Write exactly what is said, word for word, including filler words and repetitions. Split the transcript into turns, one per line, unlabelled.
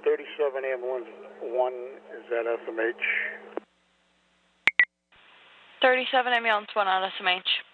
thirty-seven ambulance one, is that S M H?
thirty-seven ambulance one on S M H.